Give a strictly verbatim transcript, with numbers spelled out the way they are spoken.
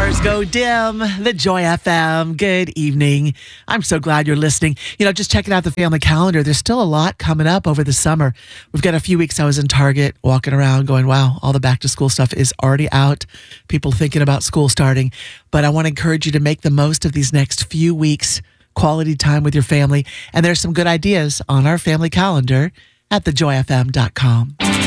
stars go dim. The Joy F M. Good evening. I'm so glad you're listening. You know, just checking out the family calendar. There's still a lot coming up over the summer. We've got a few weeks I was in Target walking around going, wow, all the back to school stuff is already out. People thinking about school starting. But I want to encourage you to make the most of these next few weeks, quality time with your family. And there's some good ideas on our family calendar at the joy f m dot com.